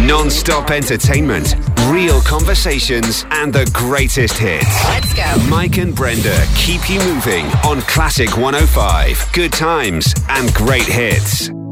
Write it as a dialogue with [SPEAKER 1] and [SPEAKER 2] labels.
[SPEAKER 1] Non-stop entertainment, real conversations, and the greatest hits.
[SPEAKER 2] Let's go.
[SPEAKER 1] Mike and Brenda keep you moving on Classic 105. Good times and great hits.